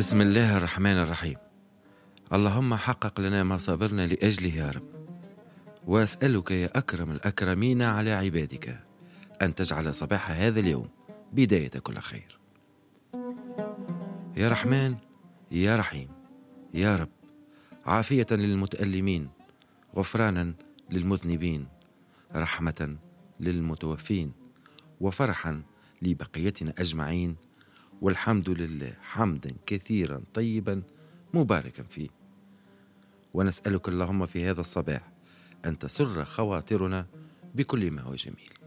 بسم الله الرحمن الرحيم. اللهم حقق لنا ما صبرنا لأجله يا رب، وأسألك يا أكرم الأكرمين على عبادك أن تجعل صباح هذا اليوم بداية كل خير. يا رحمن يا رحيم يا رب، عافية للمتألمين، غفرانا للمذنبين، رحمة للمتوفين، وفرحا لبقيتنا أجمعين، والحمد لله حمدا كثيرا طيبا مباركا فيه. ونسألك اللهم في هذا الصباح أن تسر خواطرنا بكل ما هو جميل.